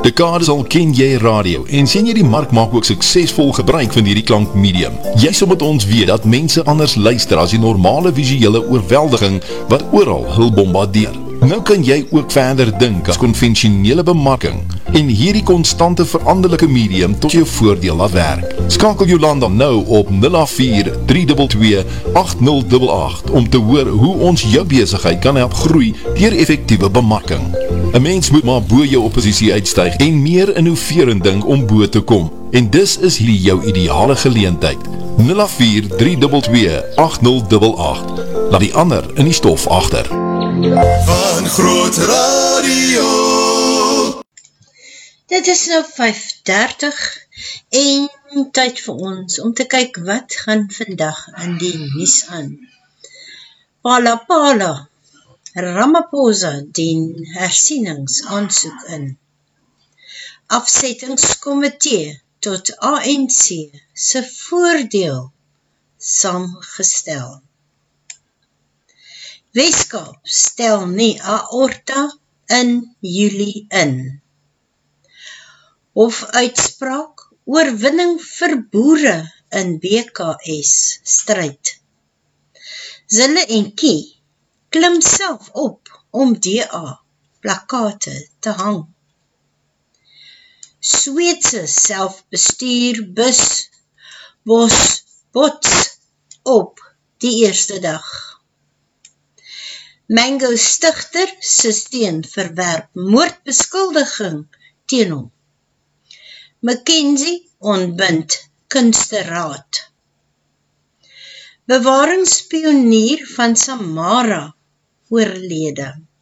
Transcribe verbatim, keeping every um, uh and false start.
Dekades al ken jy radio en sien jy die mark maak ook suksesvol gebruik van hierdie klankmedium. Jy sal met ons weet dat mense anders luister as die normale visuele oorweldiging wat oral hul bombardeer. Nou kan jy ook verder dink as konvensionele bemarking en hierdie konstante veranderlike medium tot jou voordeel laat werk. Skakel Jolanda nou op nul agt vier, drie twee twee, agt nul agt agt om te hoor hoe ons jou besigheid kan help groei deur effektiewe bemarking. 'n Mens moet maar bo jou oppositie uitstyg en meer innoverend dink om bo te kom. En dis is hier jou ideale geleentheid. nul agt vier, drie twee twee, agt nul agt agt. Laat die ander in die stof agter. Van Groot Radio. Dit is nou vyf dertig en tyd vir ons om te kyk wat gaan vandag in die nuus aan. Pala Pala, Ramaphosa dien hersieningsaansoek in. Afsettingskomitee tot A N C se voordeel saamgestel. Weskaap stel nie aorta in Julie in. Hofuitspraak oorwinning vir boere in B K S stryd. Zille en Kie klim self op om D A plakate te hang. Sweedse selfbestuur bus bos bots op die eerste dag. Mango stigter se steen verwerp moordbeskuldiging teen hom. McKenzie ontbind kunsteraad. Bewaringspionier van Samara oorlede.